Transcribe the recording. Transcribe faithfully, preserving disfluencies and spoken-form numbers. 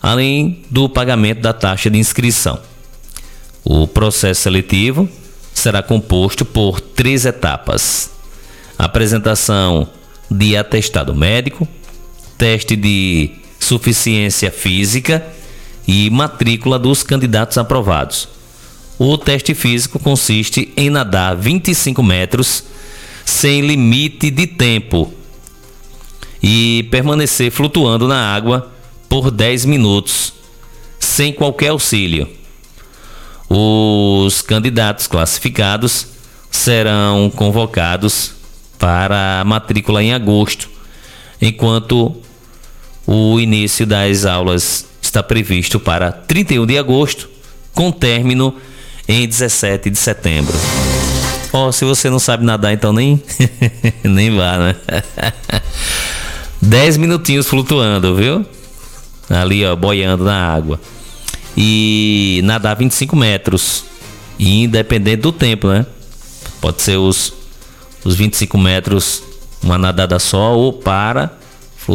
além do pagamento da taxa de inscrição. O processo seletivo será composto por três etapas: apresentação de atestado médico, teste de suficiência física e matrícula dos candidatos aprovados. O teste físico consiste em nadar vinte e cinco metros sem limite de tempo e permanecer flutuando na água por dez minutos, sem qualquer auxílio. Os candidatos classificados serão convocados para a matrícula em agosto, enquanto o início das aulas está previsto para trinta e um de agosto, com término em dezessete de setembro. Ó, oh, se você não sabe nadar, então nem, nem vá, né? dez minutinhos flutuando, viu? Ali, ó, boiando na água. E nadar vinte e cinco metros, independente do tempo, né? Pode ser os, os vinte e cinco metros, uma nadada só, ou para